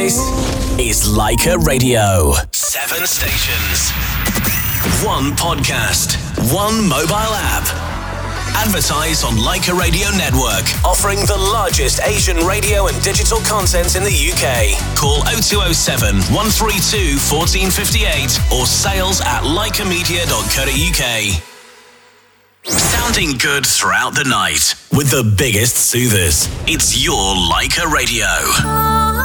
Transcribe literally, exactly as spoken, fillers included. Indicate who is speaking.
Speaker 1: This is Leica Radio. Seven stations. One podcast. One mobile app. Advertise on Leica Radio Network, offering the largest Asian radio and digital content in the U K. Call oh two oh seven, one three two, one four five eight or sales at leica media dot co dot uk. Sounding good throughout the night with the biggest soothers. It's your Leica Radio.